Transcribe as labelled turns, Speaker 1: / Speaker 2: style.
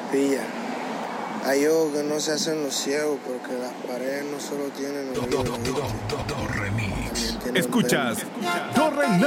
Speaker 1: Pilla. Hay ojos que no se hacen los ciegos porque las paredes no solo tienen oídos.
Speaker 2: Escuchas Do Re